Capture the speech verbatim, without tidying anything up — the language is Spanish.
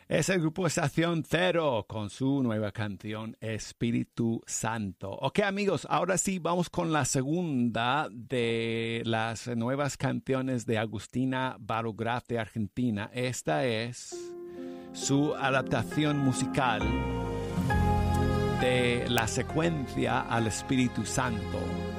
Es el grupo Estación Cero con su nueva canción Espíritu Santo. Ok, amigos, ahora sí vamos con la segunda de las nuevas canciones de Agustina Barograf de Argentina. Esta es su adaptación musical de la secuencia al Espíritu Santo.